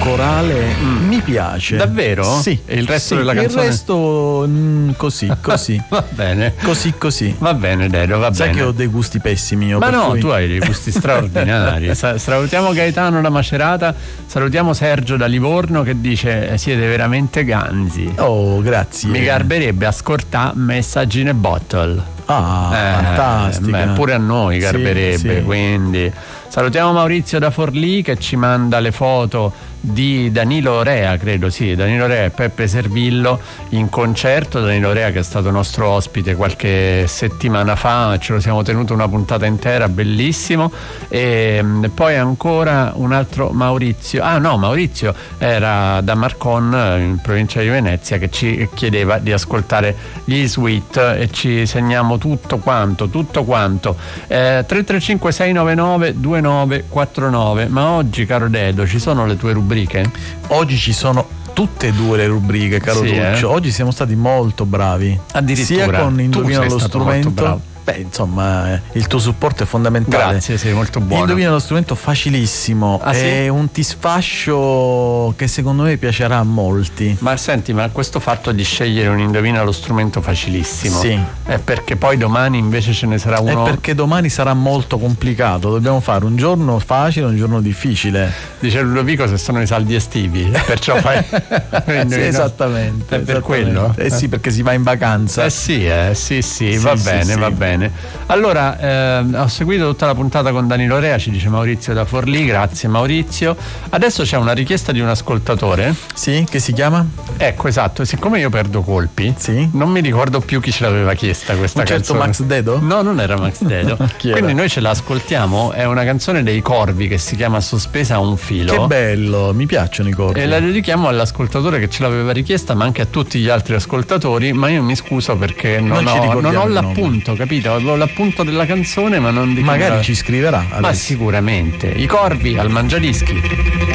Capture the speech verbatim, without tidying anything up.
corale mm. mi piace. Davvero? Sì. E il resto sì, della canzone? Il resto mh, così, così. Va bene. Così, così. Va bene, Dedo, va Sai bene. Sai che ho dei gusti pessimi io. Ma no, cui... tu hai dei gusti straordinari. Salutiamo Gaetano da Macerata, salutiamo Sergio da Livorno che dice siete veramente ganzi. Oh, grazie. Mi garberebbe ascoltare Messaggi in a Bottle. Ah, eh, fantastica. Beh, pure a noi garberebbe, sì, sì. Quindi salutiamo Maurizio da Forlì che ci manda le foto di Danilo Rea, credo, sì, Danilo Rea e Peppe Servillo in concerto. Danilo Rea che è stato nostro ospite qualche settimana fa, ce lo siamo tenuto una puntata intera, bellissimo. E poi ancora un altro Maurizio, ah no, Maurizio era da Marcon in provincia di Venezia che ci chiedeva di ascoltare gli Sweet e ci segniamo tutto quanto, tutto quanto. eh, tre tre cinque sei nove nove due nove quattro nove. Ma oggi, caro Dedo, ci sono le tue rubriche? Oggi ci sono tutte e due le rubriche, caro sì, Tuccio. Eh? Oggi siamo stati molto bravi. Addirittura. Sia con Indovina lo strumento. Beh, insomma, il tuo supporto è fondamentale. Grazie, sei molto buono. Indovina lo strumento facilissimo. Ah, è sì? un tisfascio che secondo me piacerà a molti. Ma senti, ma questo fatto di scegliere un indovina lo strumento facilissimo, sì, è perché poi domani invece ce ne sarà uno? È perché domani sarà molto complicato. Dobbiamo fare un giorno facile e un giorno difficile. Dice Ludovico se sono i saldi estivi, perciò fai sì, esattamente. È per esattamente. quello? Eh sì, perché si va in vacanza. Eh sì, eh, sì, sì, sì, va sì, bene, sì. va bene. Allora, eh, ho seguito tutta la puntata con Danilo Rea, ci dice Maurizio da Forlì, grazie Maurizio. Adesso c'è una richiesta di un ascoltatore. Sì, che si chiama? Ecco, esatto, siccome io perdo colpi, sì, non mi ricordo più chi ce l'aveva chiesta questa un certo canzone. Max Dedo? No, non era Max Dedo. Quindi noi ce la ascoltiamo, è una canzone dei Corvi che si chiama Sospesa a un filo. Che bello, mi piacciono i Corvi. E la dedichiamo all'ascoltatore che ce l'aveva richiesta, ma anche a tutti gli altri ascoltatori, ma io mi scuso perché non, non, ho, non ho l'appunto, appunto, capito? Avevo l'appunto della canzone, ma non di magari la... ci scriverà. Ma sicuramente. I Corvi al Mangiadischi.